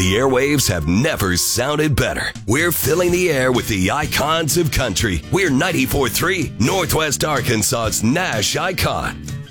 The airwaves have never sounded better. We're filling the air with the icons of country. We're 94.3, Northwest Arkansas's Nash icon.